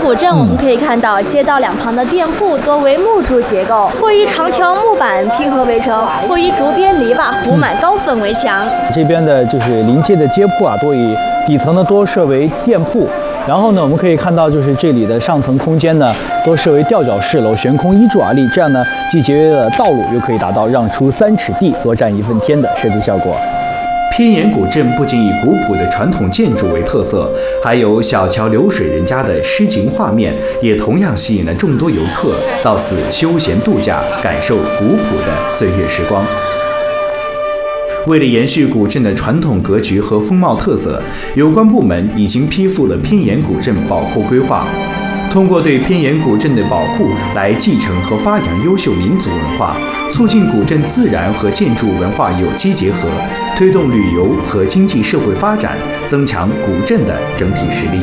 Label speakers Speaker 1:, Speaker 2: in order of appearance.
Speaker 1: 古镇，我们可以看到街道两旁的店铺多为木柱结构，或以长条木板拼合围成，或以竹编篱笆糊满高粉围墙。
Speaker 2: 这边的就是临街的街铺啊，多以底层呢多设为店铺。然后呢，我们可以看到，就是这里的上层空间呢，多设为吊脚式楼，悬空依柱而立，这样呢，既节约了道路，又可以达到让出3尺地，多占1份天的设计效果。
Speaker 3: 偏岩古镇不仅以古朴的传统建筑为特色，还有小桥流水人家的诗情画面，也同样吸引了众多游客到此休闲度假，感受古朴的岁月时光。为了延续古镇的传统格局和风貌特色，有关部门已经批复了偏岩古镇保护规划。通过对偏岩古镇的保护来继承和发扬优秀民族文化，促进古镇自然和建筑文化有机结合，推动旅游和经济社会发展，增强古镇的整体实力。